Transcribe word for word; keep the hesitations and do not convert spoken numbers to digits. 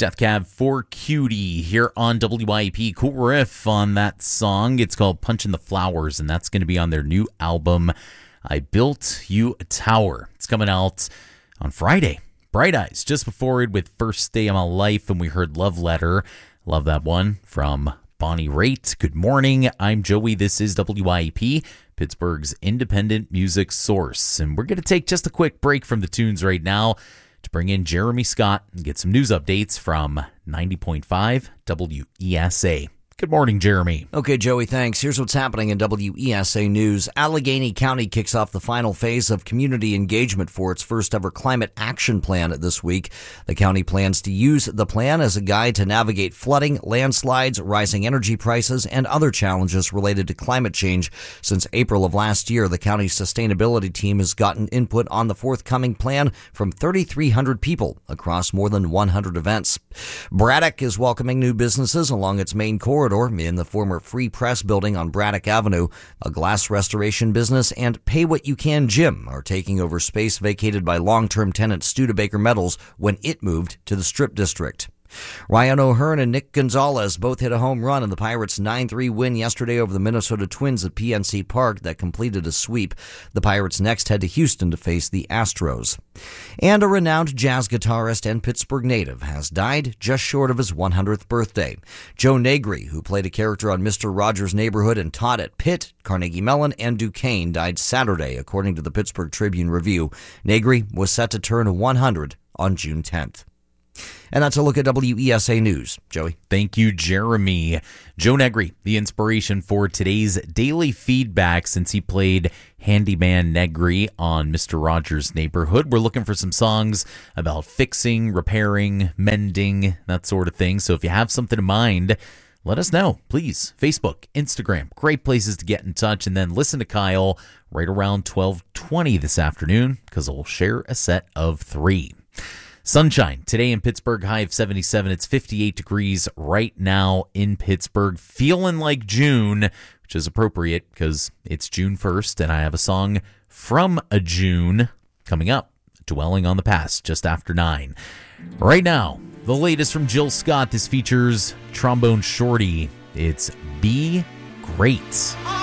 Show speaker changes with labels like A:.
A: Death Cab for Cutie here on W I E P. Cool riff on that song. It's called Punchin' the Flowers, and that's going to be on their new album, I Built You a Tower. It's coming out on Friday. Bright Eyes just before it with First Day of My Life, and we heard Love Letter. Love that one from Bonnie Raitt. Good morning. I'm Joey. This is W I E P, Pittsburgh's independent music source. And we're going to take just a quick break from the tunes right now to bring in Jeremy Scott and get some news updates from ninety point five W E S A. Good morning, Jeremy.
B: Okay, Joey, thanks. Here's what's happening in W E S A News. Allegheny County kicks off the final phase of community engagement for its first ever climate action plan this week. The county plans to use the plan as a guide to navigate flooding, landslides, rising energy prices, and other challenges related to climate change. Since April of last year, the county's sustainability team has gotten input on the forthcoming plan from thirty-three hundred people across more than one hundred events. Braddock is welcoming new businesses along its main corridor in the former Free Press building on Braddock Avenue. A glass restoration business and Pay What You Can Gym are taking over space vacated by long-term tenant Studebaker Metals when it moved to the Strip District. Ryan O'Hearn and Nick Gonzalez both hit a home run in the Pirates' nine three win yesterday over the Minnesota Twins at P N C Park that completed a sweep. The Pirates next head to Houston to face the Astros. And a renowned jazz guitarist and Pittsburgh native has died just short of his one hundredth birthday. Joe Negri, who played a character on Mister Rogers' Neighborhood and taught at Pitt, Carnegie Mellon, and Duquesne, died Saturday, according to the Pittsburgh Tribune-Review. Negri was set to turn one hundred on June tenth. And that's a look at W E S A News. Joey.
A: Thank you, Jeremy. Joe Negri, the inspiration for today's daily feedback since he played Handyman Negri on Mister Rogers' Neighborhood. We're looking for some songs about fixing, repairing, mending, that sort of thing. So if you have something in mind, let us know, please. Facebook, Instagram, great places to get in touch. And then listen to Kyle right around twelve twenty this afternoon because he'll share a set of three. Sunshine today in Pittsburgh, high of seventy-seven. It's fifty-eight degrees right now in Pittsburgh. Feeling like June, which is appropriate because it's June first, and I have a song from a June coming up, Dwelling on the Past, just after nine. Right now, the latest from Jill Scott. This features Trombone Shorty. It's Be Great.